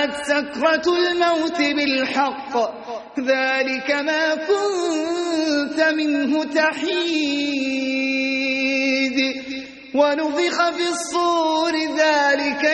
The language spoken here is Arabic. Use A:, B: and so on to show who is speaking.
A: سكرة الموت بالحق ذلك ما كنت منه تحيد ونفخ في الصور ذلك